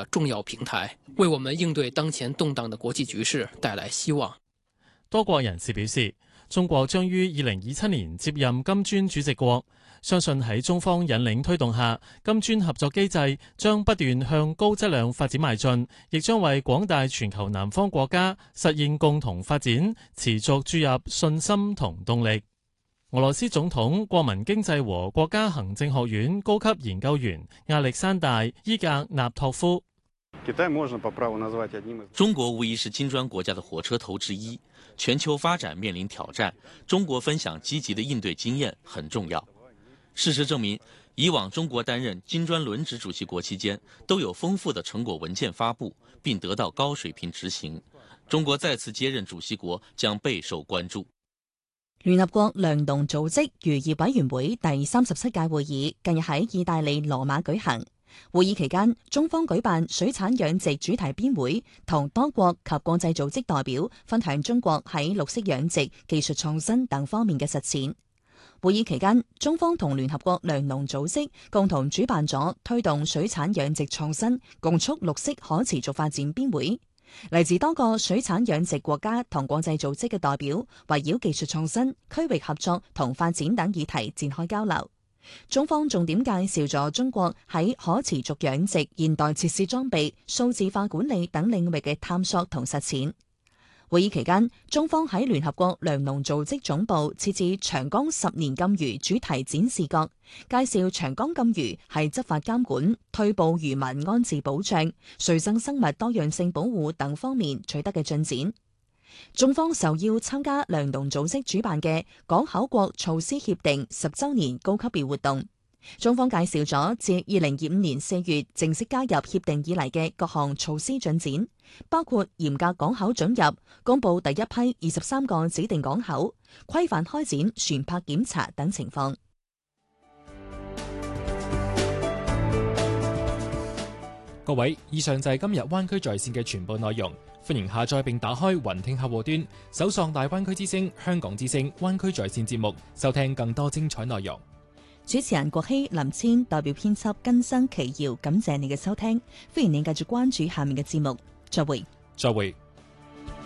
重要平台，為我們應對當前動盪的國際局勢帶來希望。 多國人士表示，中國將於2027年接任金磚主席國，相信喺中方引領推動下，金磚合作機制將不斷向高質量發展邁進，亦將為廣大全球南方國家實現共同發展持續注入信心同動力。俄羅斯總統國民經濟和國家行政學院高級研究員亞歷山大·伊格納托夫： 中國無疑是金磚國家的火車頭之一，全球發展面臨挑戰，中國分享積極的應對經驗很重要。事實證明，以往中國擔任金磚輪值主席國期間，都有豐富的成果文件發布，並得到高水平執行。中國再次接任主席國將備受關注。 聯合國糧農組織漁業委員會第37屆會議近日喺意大利羅馬舉行。會議期間，中方舉辦水產養殖主題邊會，同多國及國際組織代表分享中國喺綠色養殖、技術創新等方面嘅實踐。會議期間，中方同聯合國糧農組織共同主辦咗推動水產養殖創新、共促綠色可持續發展邊會。嚟自多個水產養殖國家同國際組織嘅代表，圍繞技術創新、區域合作同發展等議題展開交流。中方重點介紹咗中國喺可持續養殖、現代設施裝備、數字化管理等領域嘅探索同實踐。會議期間，中方喺聯合國糧農組織總部設置長江10年禁漁主題展示角，介紹長江禁漁係執法監管、退捕漁民安置保障、水生生物多樣性保護等方面取得嘅進展。中方受邀參加糧農組織主辦嘅港口國措施協定10週年高級別活動。中方介紹咗自2025年4月正式加入協定以嚟嘅各項措施進展，包括嚴格港口准入、公布第一批23個指定港口、規範開展船舶檢查等情況。 各位，以上就係今日灣區在線嘅全部內容。歡迎下載並打開雲聽客戶端，搜索大灣區之聲、香港之聲、灣區在線節目，收聽更多精彩內容。 主持人郭希、林千代表編輯根生奇瑤，感謝你嘅收聽。歡迎你繼續關注下面嘅節目。再會。 再會。